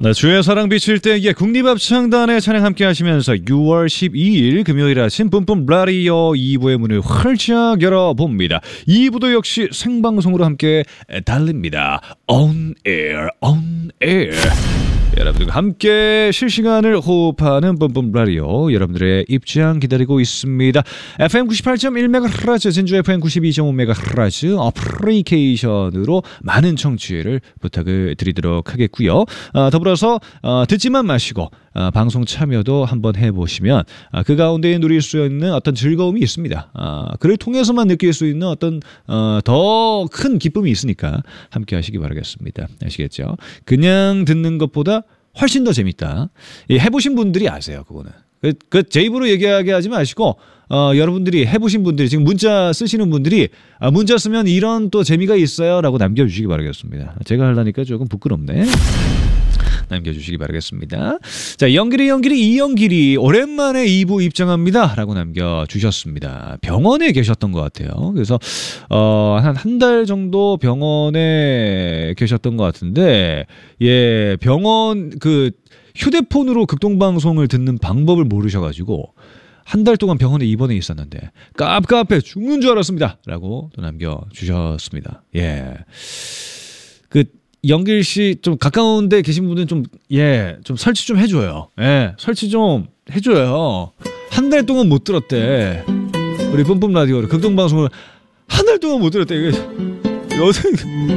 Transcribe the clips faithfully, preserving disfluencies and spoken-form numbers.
네, 주의 사랑 비칠 때에 국립합창단의 찬양 함께 하시면서 유월 십이일 금요일 아침 뿜뿜 라디오 이 부의 문을 활짝 열어봅니다. 이 부도 역시 생방송으로 함께 달립니다. On air, on air. 여러분들과 함께 실시간을 호흡하는 뿜뿜 라디오 여러분들의 입장 기다리고 있습니다. 에프엠 구십팔 점 일 메가헤르츠 진주 에프엠 구십이 점 오 메가헤르츠 어플리케이션으로 많은 청취를 부탁을 드리도록 하겠고요. 아, 더불어서 어, 듣지만 마시고 어, 방송 참여도 한번 해보시면 아, 그 가운데 누릴 수 있는 어떤 즐거움이 있습니다. 아, 그를 통해서만 느낄 수 있는 어떤 어, 더 큰 기쁨이 있으니까 함께 하시기 바라겠습니다. 아시겠죠? 그냥 듣는 것보다 훨씬 더 재밌다. 예, 해보신 분들이 아세요, 그거는. 그, 그, 제 입으로 얘기하게 하지 마시고, 어, 여러분들이 해보신 분들이, 지금 문자 쓰시는 분들이, 아, 문자 쓰면 이런 또 재미가 있어요. 라고 남겨주시기 바라겠습니다. 제가 하려니까 조금 부끄럽네. 남겨주시기 바라겠습니다. 자, 영길이 영길이 이영길이 오랜만에 이 부 입장합니다 라고 남겨주셨습니다. 병원에 계셨던 것 같아요. 그래서 어, 한 한 달 정도 병원에 계셨던 것 같은데, 예, 병원 그 휴대폰으로 극동방송을 듣는 방법을 모르셔가지고 한 달 동안 병원에 입원해 있었는데 깝깝해 죽는 줄 알았습니다 라고 또 남겨주셨습니다. 예, 그 영길 씨 좀 가까운 데 계신 분들은 좀, 예, 좀 설치 좀 해줘요. 예, 설치 좀 해줘요. 한 달 동안 못 들었대. 우리 뿜뿜 라디오를, 극동방송을 한 달 동안 못 들었대. 이게, 여생,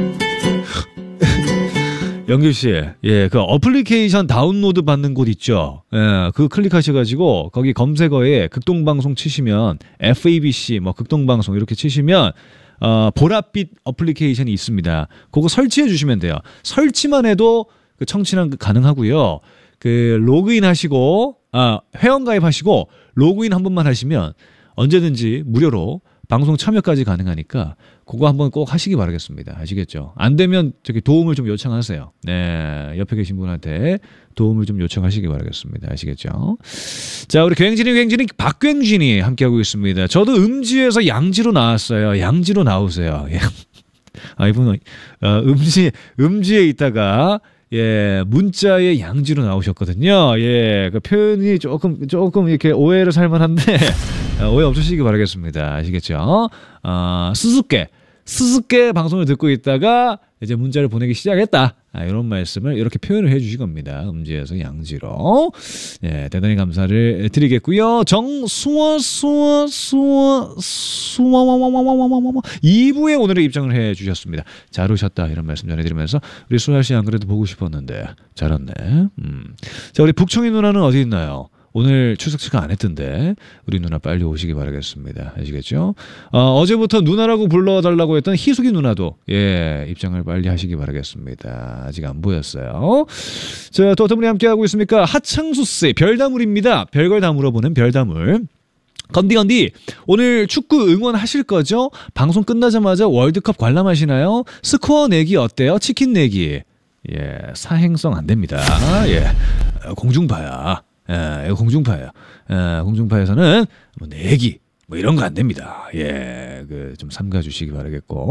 영길 씨, 예, 그 어플리케이션 다운로드 받는 곳 있죠? 예, 그거 클릭하셔가지고, 거기 검색어에 극동방송 치시면, 에프에이비씨, 뭐, 극동방송 이렇게 치시면, 어, 보랏빛 어플리케이션이 있습니다. 그거 설치해 주시면 돼요. 설치만 해도 그 청취는 가능하고요. 그 로그인 하시고, 아, 회원 가입하시고 로그인 한 번만 하시면 언제든지 무료로 방송 참여까지 가능하니까 그거 한번 꼭 하시기 바라겠습니다. 아시겠죠? 안 되면 저기 도움을 좀 요청하세요. 네, 옆에 계신 분한테 도움을 좀 요청하시기 바라겠습니다. 아시겠죠? 자, 우리 굉진이 굉진이 박굉진이 함께하고 있습니다. 저도 음지에서 양지로 나왔어요. 양지로 나오세요. 예. 아, 이분은 어, 음지 음지에 있다가 예, 문자에 양지로 나오셨거든요. 예, 그 표현이 조금 조금 이렇게 오해를 살만한데 오해 없으시기 바라겠습니다. 아시겠죠? 어, 스스께 스스께 방송을 듣고 있다가 이제 문자를 보내기 시작했다. 아, 이런 말씀을 이렇게 표현을 해주신 겁니다. 음지에서 양지로. 예, 대단히 감사를 드리겠고요. 정수아 수아 수아 수아와와와와와와와 이 부에 오늘의 입장을 해주셨습니다. 잘 오셨다 이런 말씀 전해드리면서 우리 수아 씨 안 그래도 보고 싶었는데 잘 왔네. 음. 자, 우리 북청이 누나는 어디 있나요? 오늘 출석 체크 안 했던데 우리 누나 빨리 오시기 바라겠습니다. 아시겠죠? 어, 어제부터 누나라고 불러달라고 했던 희숙이 누나도 예, 입장을 빨리 하시기 바라겠습니다. 아직 안 보였어요. 자, 또 어떤 분이 함께하고 있습니까? 하창수씨 별다물입니다. 별걸 다 물어보는 별다물. 건디 건디 오늘 축구 응원하실 거죠? 방송 끝나자마자 월드컵 관람하시나요? 스코어 내기 어때요? 치킨 내기. 예, 사행성 안 됩니다. 예, 공중파야. 예, 이거 공중파예요. 예, 공중파에서는 뭐 내기 뭐 이런 거 안 됩니다. 예, 그 좀 삼가 주시기 바라겠고.